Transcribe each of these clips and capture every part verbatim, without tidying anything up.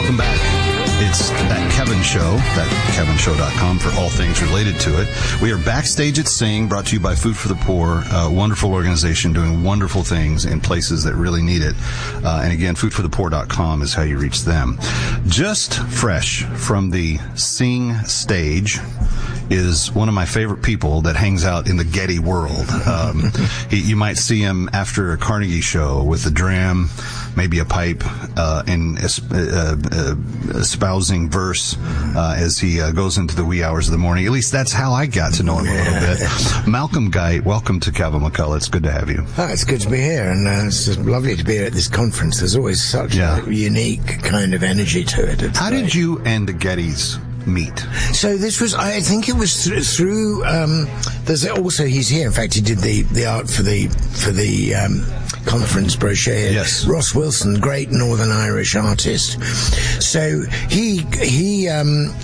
Welcome back. It's That Kevin Show, that kevin show dot com for all things related to it. We are backstage at Sing, brought to you by Food for the Poor, a wonderful organization doing wonderful things in places that really need it. Uh, and again, food for the poor dot com is how you reach them. Just fresh from the Sing stage is one of my favorite people that hangs out in the Getty world. Um, he, you might see him after a Carnegie show with a dram, maybe a pipe, uh, and uh, uh, espousing verse uh, as he uh, goes into the wee hours of the morning. At least that's how I got to know him a little bit. Malcolm Guite, welcome to Kevin McCullough. It's good to have you. Oh, it's good to be here, and uh, it's just lovely to be here at this conference. There's always such yeah. a unique kind of energy to it. It's how great. Did you and the Gettys meet? So this was, I think it was th- through, um, there's also, he's here, in fact, he did the, the art for the, for the, um, conference brochure. Yes. Ross Wilson, great Northern Irish artist. So he, he, um,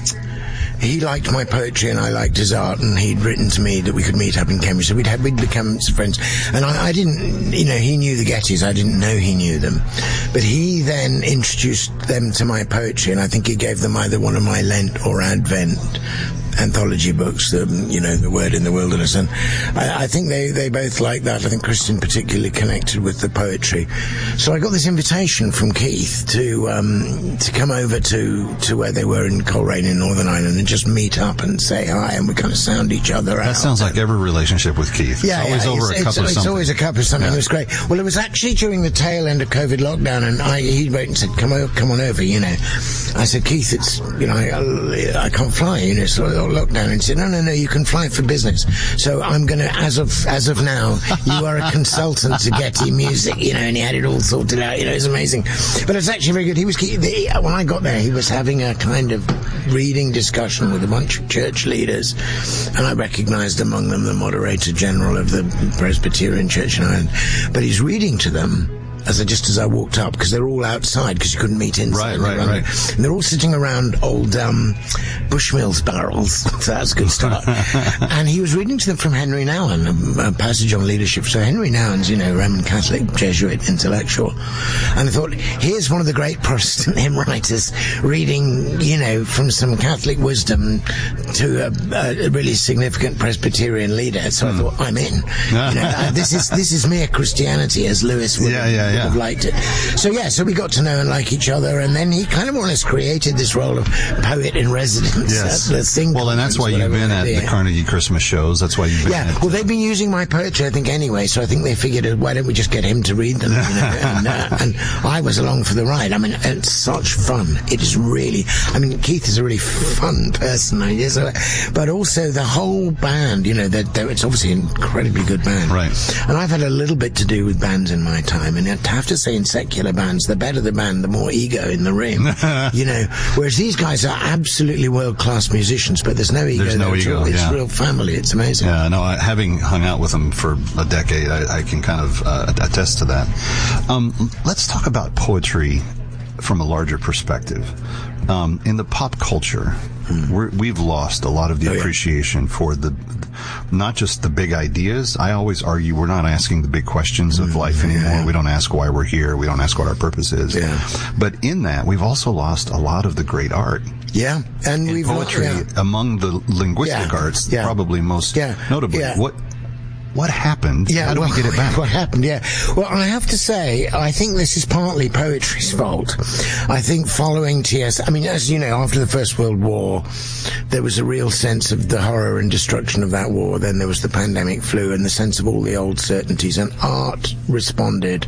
he liked my poetry and I liked his art, and he'd written to me that we could meet up in Cambridge. So we'd have, we'd become friends. And I, I didn't, you know, he knew the Gettys. I didn't know he knew them. But he then introduced them to my poetry, and I think he gave them either one of my Lent or Advent anthology books, the, you know, The Word in the Wilderness, and I, I think they, they both liked that. I think Christian particularly connected with the poetry. So I got this invitation from Keith to um, to come over to, to where they were in Coleraine in Northern Ireland and just meet up and say hi, and we kind of sound each other that out. That sounds like every relationship with Keith. Yeah, it's always yeah, over it's, a cup it's, of it's something. always a cup of something. Yeah. It was great. Well, it was actually during the tail end of COVID lockdown, and I, he wrote and said, come, over, come on over, you know. I said, Keith, it's, you know, I, I can't fly, you know, it's lockdown. And he said, no, no, no, you can fly for business. So I'm going to, as of as of now, you are a consultant to Getty Music, you know, and he had it all sorted out, you know, it's amazing. But it's actually very good. He was, he, when I got there, he was having a kind of reading discussion with a bunch of church leaders, and I recognized among them the Moderator General of the Presbyterian Church in Ireland. But he's reading to them as I, just as I walked up, because they're all outside because you couldn't meet inside. Right, right, right. And they're all sitting around old um, Bushmills barrels. So that's a good start. And he was reading to them from Henry Nouwen, a, a passage on leadership. So Henry Nouwen's, you know, Roman Catholic Jesuit intellectual. And I thought, here's one of the great Protestant hymn writers reading, you know, from some Catholic wisdom to a, a really significant Presbyterian leader. So mm. I thought, I'm in. You know, uh, this is this is mere Christianity, as Lewis would yeah, yeah. Yeah. have liked it. So yeah, so we got to know and like each other, and then he kind of more or less created this role of poet in residence. Yes. At the Sing well, and that's why you've been at the Carnegie Christmas shows. That's why you've been. Yeah. At well, they've been using my poetry, I think, anyway. So I think they figured, why don't we just get him to read them? You know? and, uh, and I was along for the ride. I mean, it's such fun. It is really. I mean, Keith is a really fun person. I guess, but also the whole band. You know, they're, they're, it's obviously an incredibly good band. Right. And I've had a little bit to do with bands in my time, and I have to say, in secular bands, the better the band, the more ego in the ring. You know, whereas these guys are absolutely world-class musicians, but there's no ego. There's no ego. It's yeah. real family. It's amazing. Yeah, no, I, having hung out with them for a decade, I, I can kind of uh, attest to that. Um, let's talk about poetry from a larger perspective. Um, in the pop culture, mm. we're, we've lost a lot of the oh, appreciation yeah. for the, not just the big ideas. I always argue we're not asking the big questions of mm, life anymore. Yeah. We don't ask why we're here. We don't ask what our purpose is. Yeah. But in that, we've also lost a lot of the great art. Yeah, and in we've poetry yeah. among the linguistic yeah. arts, yeah. probably most yeah. notably. Yeah. What what happened? Yeah, How do well, we get it back? What happened? Yeah. Well, I have to say, I think this is partly poetry's fault. I think following T S, I mean, as you know, after the First World War, there was a real sense of the horror and destruction of that war. Then there was the pandemic flu and the sense of all the old certainties, and art responded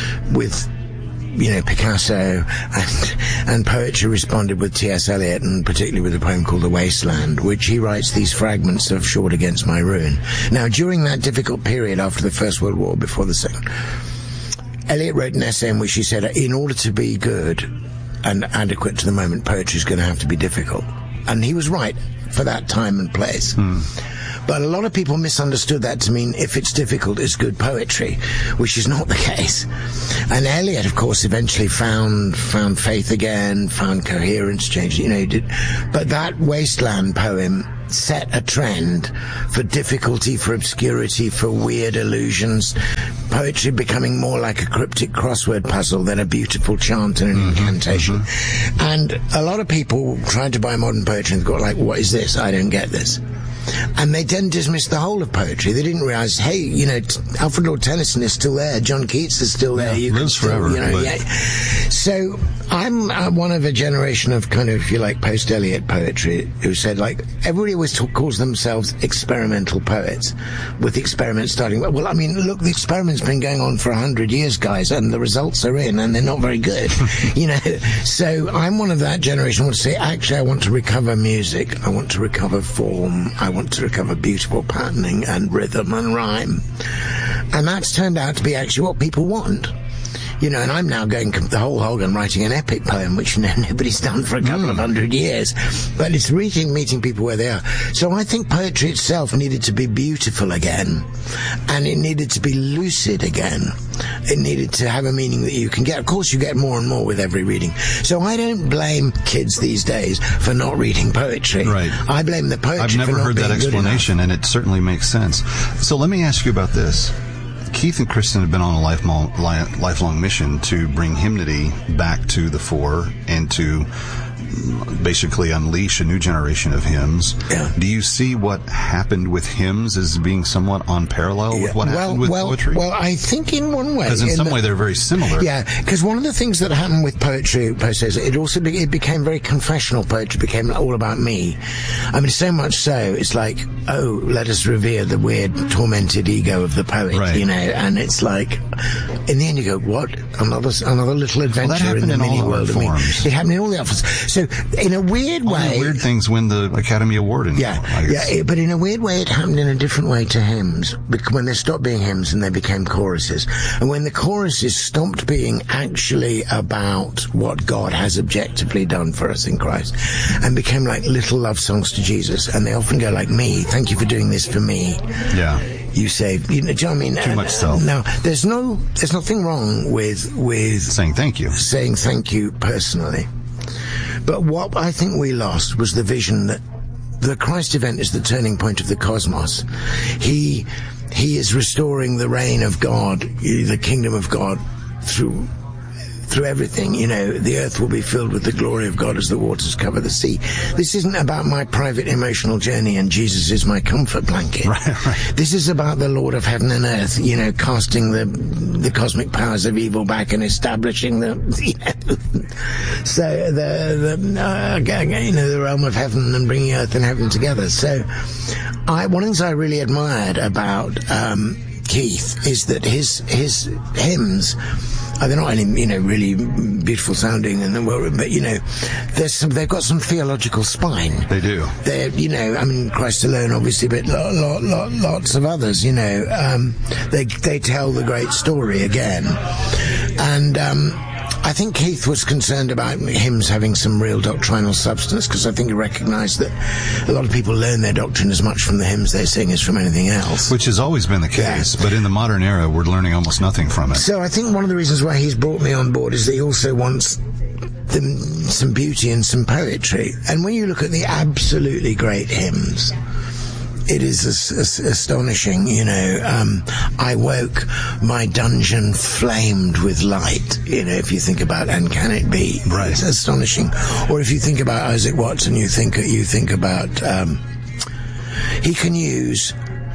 with, you know, Picasso, and, and poetry responded with T S Eliot, and particularly with a poem called The Wasteland, which he writes these fragments of Short Against My Ruin. Now, during that difficult period after the First World War, before the Second, Eliot wrote an essay in which he said, in order to be good and adequate to the moment, poetry is going to have to be difficult. And he was right for that time and place. Hmm. But a lot of people misunderstood that to mean if it's difficult, it's good poetry, which is not the case. And Eliot, of course, eventually found found faith again, found coherence, changed, you know, he did. But that Wasteland poem set a trend for difficulty, for obscurity, for weird illusions. poetry becoming more like a cryptic crossword puzzle than a beautiful chant and an mm-hmm, incantation. Mm-hmm. And a lot of people tried to buy modern poetry and got like, what is this? I don't get this. And they then dismissed the whole of poetry. They didn't realize, hey, you know, t- Alfred Lord Tennyson is still there. John Keats is still there. Yeah, you lives still, forever. You know, but... yeah. So I'm uh, one of a generation of kind of, if you like, post-Eliot poetry who said, like, everybody always talk, calls themselves experimental poets, with the experiment starting. Well, I mean, look, the experiment's been going on for a hundred years, guys, and the results are in, and they're not very good. You know, so I'm one of that generation who wants to say, actually, I want to recover music. I want to recover form. I want to recover beautiful patterning and rhythm and rhyme. And that's turned out to be actually what people want. You know, and I'm now going the whole hog and writing an epic poem, which you know, nobody's done for a couple mm. of hundred years. But it's reaching, meeting people where they are. So I think poetry itself needed to be beautiful again. And it needed to be lucid again. It needed to have a meaning that you can get. Of course, you get more and more with every reading. So I don't blame kids these days for not reading poetry. Right. I blame the poetry I've never for not heard being that explanation, and it certainly makes sense. So let me ask you about this. Keith and Kristen have been on a lifelong, lifelong mission to bring hymnody back to the fore and to basically unleash a new generation of hymns. Yeah. Do you see what happened with hymns as being somewhat on parallel yeah. with what well, happened with well, poetry? Well, I think in one way. Because in, in some the, way they're very similar. Yeah, because one of the things that happened with poetry, it also be, it became very confessional. Poetry became all about me. I mean, so much so, it's like, oh, let us revere the weird, tormented ego of the poet, right. you know, and it's like, in the end you go, what? Another another little adventure well, in the in mini world of me. It happened in all the offers. So, in a weird all way... the weird things win the Academy Award. In yeah, yeah, it, but in a weird way it happened in a different way to hymns, when they stopped being hymns and they became choruses. And when the choruses stopped being actually about what God has objectively done for us in Christ, and became like little love songs to Jesus, and they often go like, me, thank you for doing this for me. Yeah. You say, you know, do you know what I mean? Too much self. Now, there's no, there's nothing wrong with, with... saying thank you. Saying thank you personally. But what I think we lost was the vision that the Christ event is the turning point of the cosmos. He, he is restoring the reign of God, the kingdom of God through, through everything. You know, the earth will be filled with the glory of God as the waters cover the sea. This isn't about my private emotional journey and Jesus is my comfort blanket. Right, right. This is about the Lord of heaven and earth, you know, casting the the cosmic powers of evil back and establishing the, you know, so the, the uh, you know, the realm of heaven and bringing earth and heaven together. So I, one of the things I really admired about um, Keith is that his his hymns, Uh, they're not any, you know, really beautiful sounding, and well, but you know, there's some. They've got some theological spine. They do. They're, you know, I mean, Christ alone, obviously, but lot, lot, lot, lots of others. You know, um, they they tell the great story again, and um, I think Keith was concerned about hymns having some real doctrinal substance, because I think he recognised that a lot of people learn their doctrine as much from the hymns they sing as from anything else. Which has always been the case, yeah. But in the modern era, we're learning almost nothing from it. So I think one of the reasons why he's brought me on board is that he also wants the, some beauty and some poetry. And when you look at the absolutely great hymns, it is as, as astonishing, you know. Um, I woke, my dungeon flamed with light. You know, if you think about "And Can It Be," right? It's astonishing. Or if you think about Isaac Watts, and you think you think about, um, he can use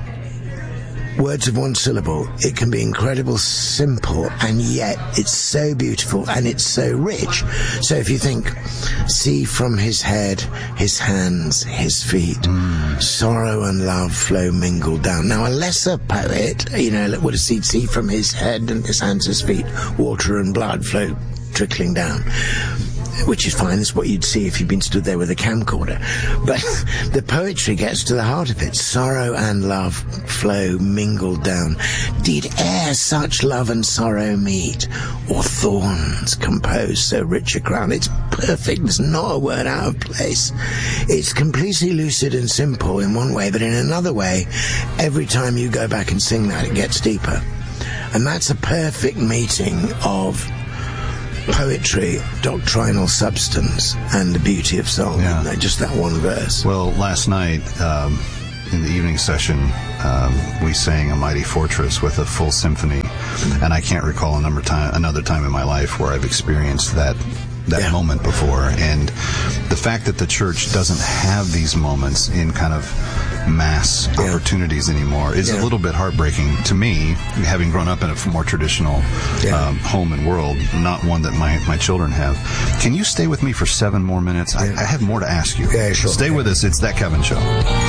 words of one syllable. It can be incredible, simple, and yet it's so beautiful and it's so rich. So if you think, see from his head, his hands, his feet, mm. sorrow and love flow mingled down. Now a lesser poet, you know, would have seen, see from his head and his hands, his feet, water and blood flow trickling down. Which is fine, that's what you'd see if you'd been stood there with a camcorder. But the poetry gets to the heart of it. Sorrow and love flow mingled down. Did e'er such love and sorrow meet, or thorns compose so rich a crown? It's perfect, there's not a word out of place. It's completely lucid and simple in one way, but in another way, every time you go back and sing that, it gets deeper. And that's a perfect meeting of poetry, doctrinal substance, and the beauty of song. Yeah. Just that one verse. Well, last night um, in the evening session, um, we sang "A Mighty Fortress" with a full symphony And I can't recall a number of time, another time in my life where I've experienced that that yeah. moment before. And the fact that the church doesn't have these moments in kind of mass yeah. opportunities anymore is yeah. a little bit heartbreaking to me, having grown up in a more traditional yeah. um, home and world, not one that my, my children have. Can you stay with me for seven more minutes? Yeah. I, I have more to ask you. Yeah, sure. Stay yeah. with us. It's That Kevin Show.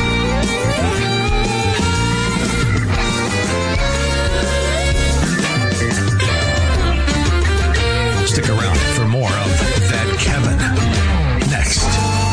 Stick around for more of That Kevin next.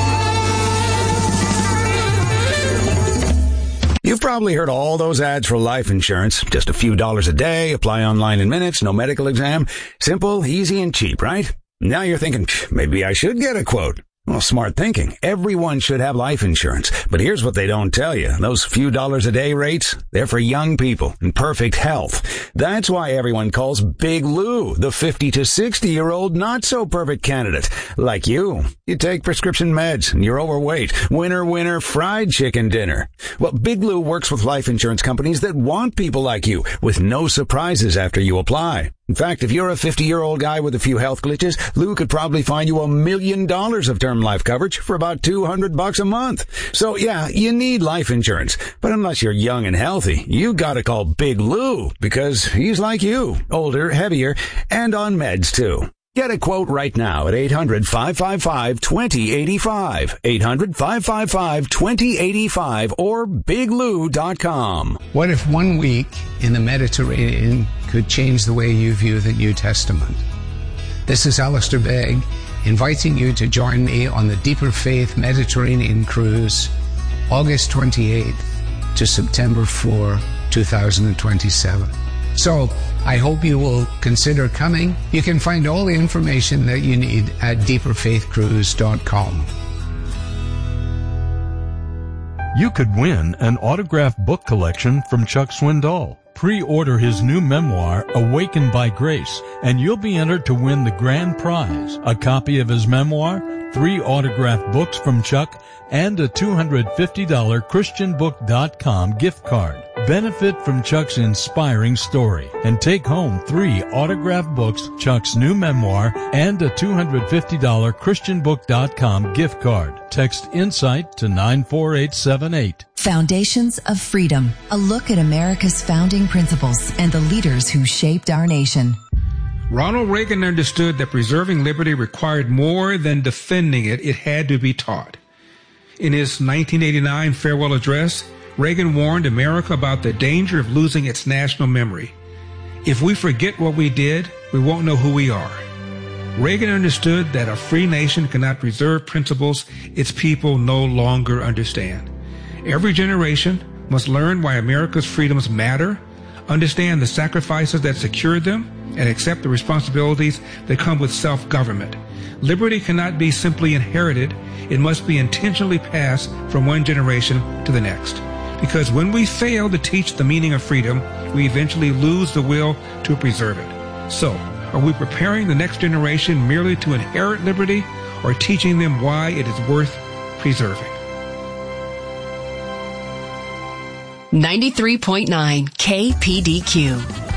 You've probably heard all those ads for life insurance. Just a few dollars a day, apply online in minutes, no medical exam. Simple, easy, and cheap, right? Now you're thinking, maybe I should get a quote. Well, smart thinking. Everyone should have life insurance. But here's what they don't tell you. Those few dollars a day rates, they're for young people in perfect health. That's why everyone calls Big Lou the fifty to sixty-year-old not-so-perfect candidate. Like you. You take prescription meds and you're overweight. Winner, winner, fried chicken dinner. Well, Big Lou works with life insurance companies that want people like you with no surprises after you apply. In fact, if you're a fifty-year-old guy with a few health glitches, Lou could probably find you a million dollars of term life coverage for about two hundred bucks a month. So yeah, you need life insurance. But unless you're young and healthy, you gotta call Big Lou because he's like you, older, heavier, and on meds too. Get a quote right now at eight hundred, five five five, two zero eight five, eight hundred, five five five, two zero eight five, or big lou dot com. What if one week in the Mediterranean could change the way you view the New Testament? This is Alistair Begg, inviting you to join me on the Deeper Faith Mediterranean Cruise, August twenty-eighth to September fourth, two thousand twenty-seven. So, I hope you will consider coming. You can find all the information that you need at deeper faith cruise dot com. You could win an autographed book collection from Chuck Swindoll. Pre-order his new memoir, Awakened by Grace, and you'll be entered to win the grand prize, a copy of his memoir, three autographed books from Chuck, and a two hundred fifty dollars christian book dot com gift card. Benefit from Chuck's inspiring story and take home three autographed books, Chuck's new memoir, and a two hundred fifty dollars christian book dot com gift card. Text INSIGHT to nine four eight seven eight. Foundations of Freedom, a look at America's founding principles and the leaders who shaped our nation. Ronald Reagan understood that preserving liberty required more than defending it. It had to be taught. In his nineteen eighty-nine farewell address, Reagan warned America about the danger of losing its national memory. If we forget what we did, we won't know who we are. Reagan understood that a free nation cannot preserve principles its people no longer understand. Every generation must learn why America's freedoms matter, understand the sacrifices that secured them, and accept the responsibilities that come with self-government. Liberty cannot be simply inherited. It must be intentionally passed from one generation to the next. Because when we fail to teach the meaning of freedom, we eventually lose the will to preserve it. So, are we preparing the next generation merely to inherit liberty, or teaching them why it is worth preserving? ninety-three point nine K P D Q.